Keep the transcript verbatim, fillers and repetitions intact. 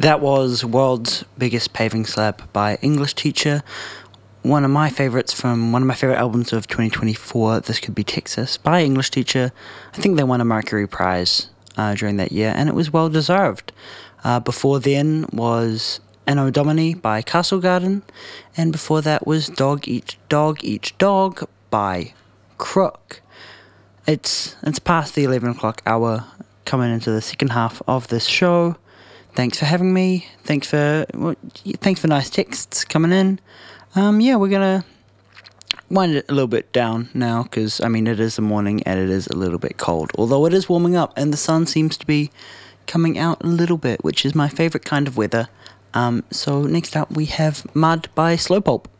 That was World's Biggest Paving Slab by English Teacher. One of my favourites from one of my favourite albums of twenty twenty-four, This Could Be Texas, by English Teacher. I think they won a Mercury Prize uh, during that year, and it was well deserved. Uh, before then was Anno Domini by Castle Garden, and before that was Dog Eat Dog Eat Dog by Crook. It's it's past the eleven o'clock hour, coming into the second half of this show. Thanks for having me. Thanks for well, thanks for nice texts coming in. Um, yeah, we're gonna wind it a little bit down now because I mean it is the morning and it is a little bit cold. Although it is warming up and the sun seems to be coming out a little bit, which is my favorite kind of weather. Um, so next up we have Mud by Slowpulp.